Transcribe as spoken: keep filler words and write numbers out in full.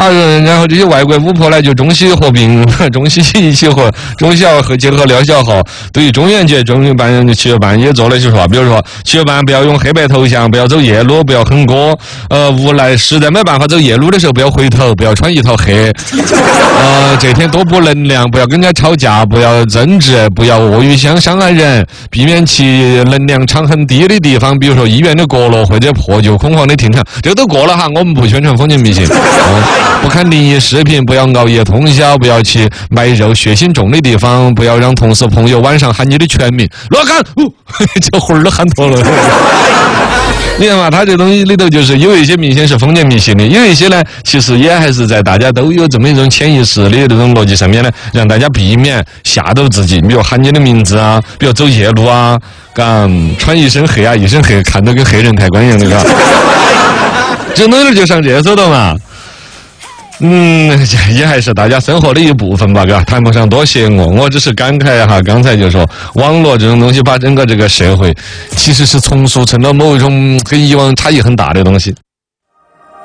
啊，然后这些外国巫婆呢就中西合并，中西一起合，中小和结合疗效好。对于中元节，中元办七月半也做了一些说话，比如说七月半不要用黑白头像，不要走夜路，不要哼歌，呃，无奈实在没办法走夜路的时候，不要回头，不要穿一头黑。呃，这天多补能量，不要跟人家吵架，不要争执，不要恶语相伤害人，避免其能量场很低的地方，比如说医院的角落或者破旧空旷的停车，这个都过了哈。我们不宣传封建迷信，嗯，不看灵异视频，不要熬夜通宵，不要去卖肉血腥重的地方，不要让同事朋友晚上喊你的全名，乱喊，哦，这魂儿都喊脱了。你看嘛，他这东西里头就是有一些明显是封建迷信的，有一些呢，其实也还是在大家都有这么一种潜意识的这种逻辑上面呢，让大家避免吓到自己。比如喊你的名字啊，比如走夜路啊，干穿一身黑啊，一身黑，看到跟黑人抬棺一样的，嘎。这东西就上热搜的嘛。嗯，也还是大家生活的一部分吧，嘎，谈不上多邪恶。我只是感慨哈，刚才就说网络这种东西把整个这个社会其实是重塑成了某一种跟以往差异很大的东西。